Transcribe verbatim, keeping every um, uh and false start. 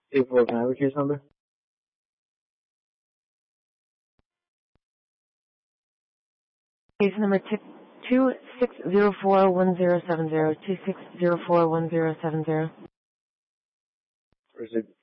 Two four, can I have your case number? Case number two six zero four one zero seven zero, two six zero four one zero seven zero. Proceed.